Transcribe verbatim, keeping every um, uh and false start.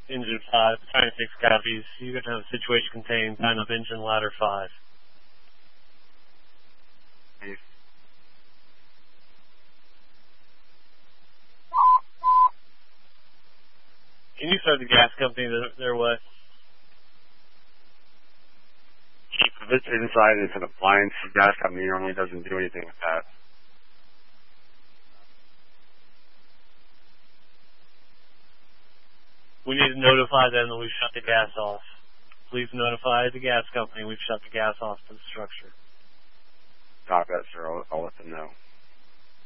Engine five, trying to six copies. You're going to have a situation contained. Sign up engine ladder five. Peace. Can you start the gas company their, their way? Chief, if it's inside, it's an appliance. The gas company normally doesn't do anything with that. We need to notify them that we've shut the gas off. Please notify the gas company we've shut the gas off to the structure. Copy that, sir. I'll, I'll let them know.